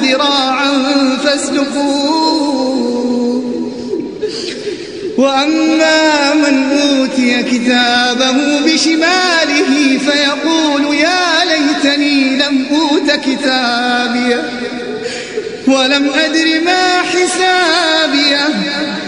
ذراعا فاسلكوه وأما من أوتي كتابه بشماله فيقول يا ليتني لم أوت كتابيه ولم أدر ما حسابيه